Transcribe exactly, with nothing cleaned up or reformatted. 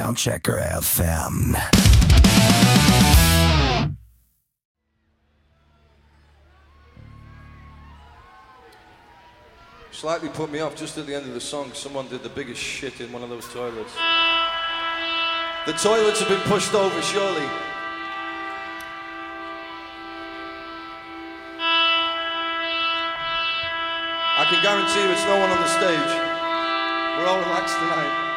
Soundchecker F M. Slightly put me off just at the end of the song. Someone did the biggest shit in one of those toilets. The toilets have been pushed over, surely. I can guarantee you it's no one on the stage. We're all relaxed tonight.